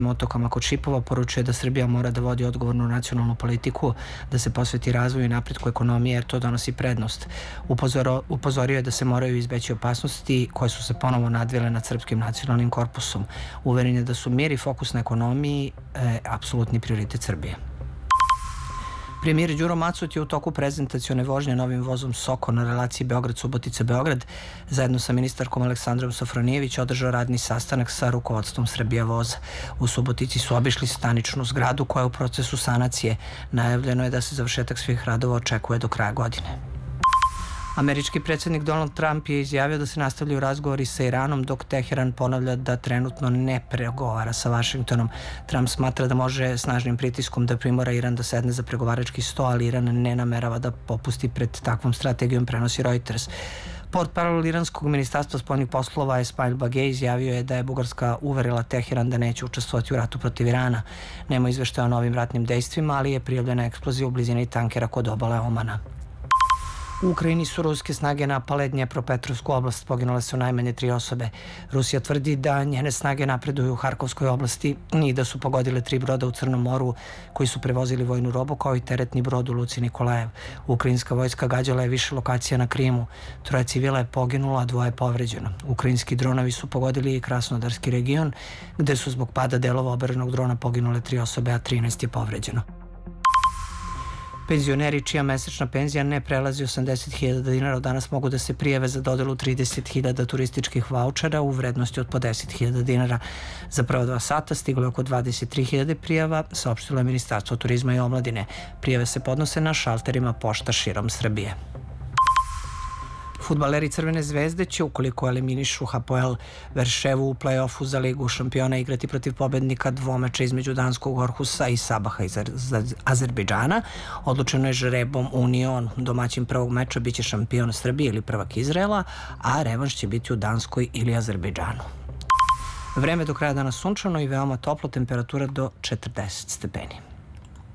otokama kod Šipova poručuje da Srbija mora da vodi odgovornu nacionalnu politiku, da se posveti razvoju i napretku ekonomije jer to donosi prednost. Upozorio je da se moraju izbeći opasnosti koje su se ponovo nadvile nad srpskim nacionalnim korpusom. Uveren je da su mir i fokus na ekonomiji apsolutni prioritet Srbije. Premijer Đuro Macut je u toku prezentacione vožnje novim vozom Soko na relaciji Beograd-Subotica-Beograd zajedno sa ministarkom Aleksandrom Sofronijević održao radni sastanak sa rukovodstvom Srbija voza. U Subotici su obišli staničnu zgradu koja je u procesu sanacije. Najavljeno je da se završetak svih radova očekuje do kraja godine. Američki predsjednik Donald Trump je izjavio da se nastavljaju razgovori sa Iranom dok Teheran ponavlja da trenutno ne pregovara sa Vašingtonom. Trump smatra da može snažnim pritiskom da primora Iran da sedne za pregovarački sto, ali Iran ne namerava da popusti pred takvom strategijom, prenosi Reuters. Portparol iranskog ministarstva spoljnih poslova Esmail Bagej izjavio je da je Bugarska uverila Teheran da neće učestvovati u ratu protiv Irana. Nema izveštaja o novim ratnim dejstvima, ali je prijavljena eksplozija u blizini tankera kod obale Omana. U Ukrajini su ruske snage napale Dnjepropetrovsku oblast, poginule su najmanje 3 osobe. Rusija tvrdi da njene snage napreduju u Harkovskoj oblasti i da su pogodile 3 broda u Crnom moru koji su prevozili vojnu robu kao i teretni brod u luci Nikolajev. Ukrajinska vojska gađala je više lokacija na Krimu. 3 civila je poginulo, a 2 je povređeno. Ukrajinski dronovi su pogodili i Krasnodarski region, gde su zbog pada delova oborenog drona poginule 3 osobe, a 13 je povređeno. Penzioneri čija mesečna penzija ne prelazi 80.000 dinara od danas mogu da se prijave za dodelu 30.000 turističkih vaučera u vrednosti od po 10.000 dinara. Za prva 2 sata stiglo je oko 23.000 prijava, saopštilo je Ministarstvo turizma i omladine. Prijave se podnose na šalterima pošta širom Srbije. Fudbaleri Crvene zvezde će, ukoliko eliminišu Hapoel Verševu u play-offu za Ligu šampiona, igrati protiv pobednika dvomeča između danskog Orhusa i Sabaha iz Azerbejdžana. Odlučeno je žrebom Union. Domaćin prvog meča biće šampion Srbije ili prvak Izraela, a revanš će biti u Danskoj ili Azerbejdžanu. Vreme do kraja dana sunčano i veoma toplo, temperatura do 40 stepeni.